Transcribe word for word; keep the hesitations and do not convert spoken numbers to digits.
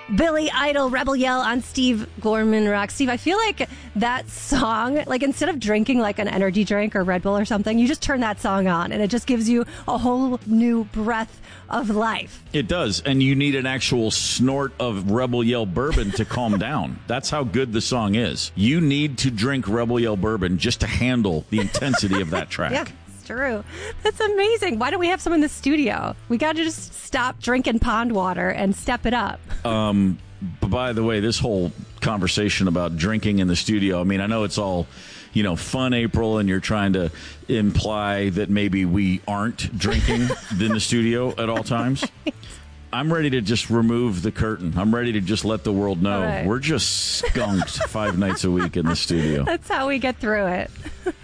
Billy Idol, Rebel Yell on Steve Gorman Rock. Steve, I feel like that song, like instead of drinking like an energy drink or Red Bull or something, you just turn that song on and it just gives you a whole new breath of life. It does, and you need an actual snort of Rebel Yell bourbon to calm down. That's how good the song is. You need to drink Rebel Yell bourbon just to handle the intensity of that track. Yeah. True. That's amazing. Why don't we have some in the studio? We got to just stop drinking pond water and step it up. Um, but by the way, this whole conversation about drinking in the studio, I mean, I know it's all, you know, fun, April, and you're trying to imply that maybe we aren't drinking in the studio at all times. I'm ready to just remove the curtain. I'm ready to just let the world know right. We're just skunked five nights a week in the studio. That's how we get through it.